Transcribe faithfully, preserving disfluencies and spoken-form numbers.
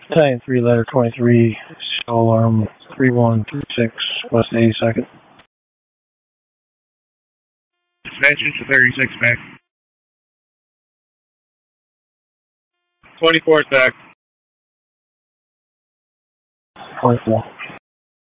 Nine three letter twenty-three, show alarm three one three six, west eighty-second. Dispatcher to thirty-six back. twenty-four back. twenty-four.